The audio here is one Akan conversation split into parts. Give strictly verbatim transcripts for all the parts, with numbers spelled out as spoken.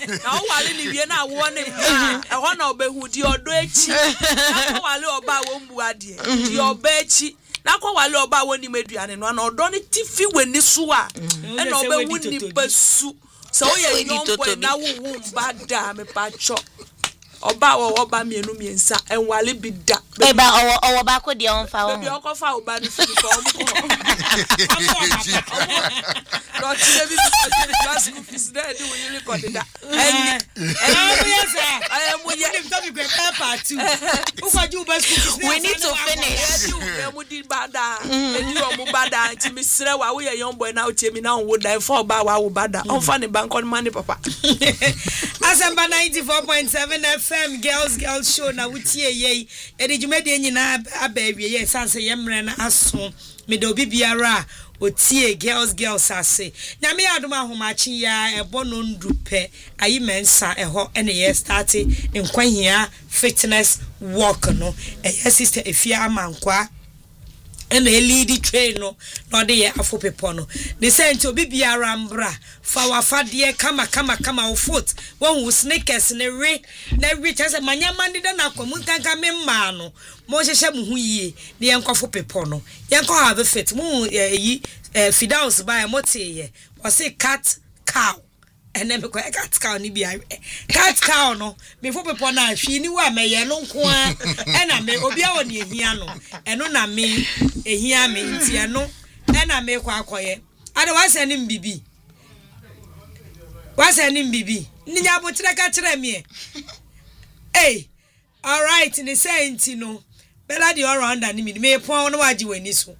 na wale ni wie na wo ne ba e ho na obehu di odo echi na ko wale oba wo mbu ade di oba echi na ko wale oba wo ni meduane no na odo ne tifi weni so a e na obehu ni pasu so ye yombo na wo wo mba da me pacho oba wo oba mienu miensa enwale bi da e ba owo owo ba ko de on fa o bi okofa oba ni fi ko mo ko no ti bi class school fees there do we really got that eh eh yes I am we need to be part two ukwaju ba school fees we need to finish e mu di bada e di o mu bada nti mi sere wa wo ye young boy na o chemi na wo da for ba wa wo bada on fa ne bank on money papa Asemba ninety-four point seven F M girls girls show na wutie ye e de jumede nyina abawie ye sanse ye mre na aso me do bibiara otie girls girls ase nyame adom ahomachi ya ebo no ndupe ayi mensa eho ene ye start nkwahia fitness walk no e ye sister efia amankwa ene lead train no no de ye afo pepo no de sent obi biara mbra fa wafade kama kama kama wo foot won wo sneakers ne re na re chese manyama ndi da na kwamu tanka me ma no mo hyehye mu hu yie de ye nkofo pepo no ye nko have fit mu yi fidaus ba mo te ye wo say cat cow ene me kwa cat cow ni bia cat cow no me fo pepo na hwi ni wa me ye no nko a ena me obi a woni ehia no eno na me ehia me nti eno ena me kwa akoye ade wa se ni mbibi wa se ni mbibi ni nya bo tire ka tire me eh all right ni say nti no bela di around ani me me pon no waji wani so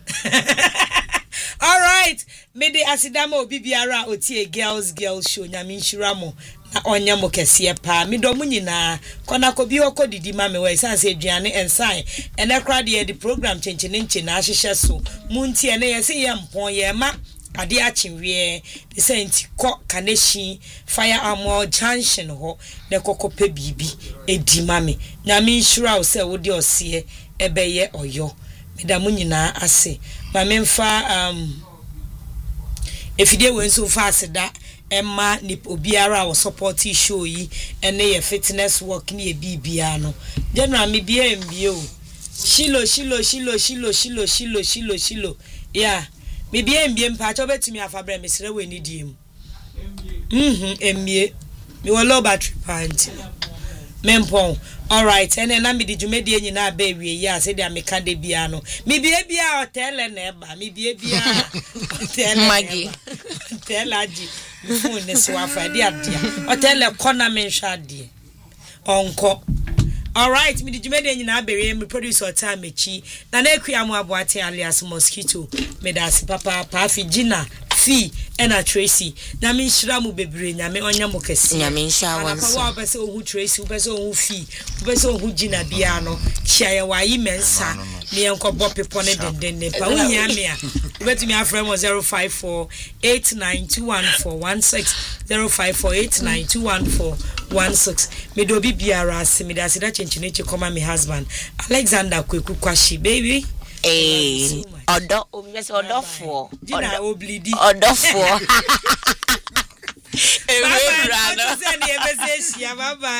all right me de asidama obi biara otie girls girls show nyame nhiramo na onya mo kese pa me do munyina kona ko bi okodidi ma me we sanse aduane ensan ene kra de the program chenchene nche na ahihye so munti ene yese ye mpon ye ma ade achinwe de senti ko kaneshi fire armor junction ho ne kokope bibi edi ma me nyame nhira o se wo de ose ebeye oyo me da munyina ase ma me mfa um efide we nso fa aseda emma ni obiara wo support show yi ene ye fitness work ni e bibia no general me bia mbio shilo shilo shilo shilo shilo shilo shilo shilo yeah me bia mbie mpa cho betumi afabra me sere we ni diem mhm emmie me wo low battery pant mempon all right ene na me di jumedi nyina ba wie ya se dia me ka de bia no me bia bia hotel na eba me bia bia hotel magi hotel aji phone ne so afa dia dia hotel corner me hwade onko all right me di jumedi nyina ba wie me producer time echi na na ekua mu aboate alias mosquito me da si papa pa fi gina fi ena Tracy na me nhira mu bebre nyame onya mo kese nyame nhira wanso wa ba se ohu Tracy ba se ohu fi ba se ohu gina bia no hia ye wa yi mensa me enko bo pepo ne denden ne pa ohia me a betimi afrem zero five four eight nine two one four one six zero five four eight nine two one four one six me do bi biara ase me da se da chenchene che koma me husband Alexander Kweku Kwashi baby eh odo obi se odo fo gina oblidi odo fo e we brother say ni e be say bye bye.